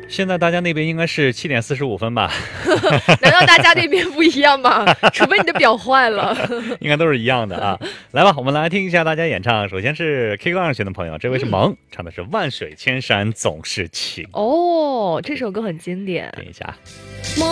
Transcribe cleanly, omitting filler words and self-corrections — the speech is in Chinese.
现在大家那边应该是7点45分吧？ 难道大家那边不一样吗？除非你的表坏了。 应该都是一样的啊。来吧，我们来听一下大家演唱。首先是 K 歌2群的朋友，这位是萌，唱的是万水千山总是情。 哦，这首歌很经典。 听一下。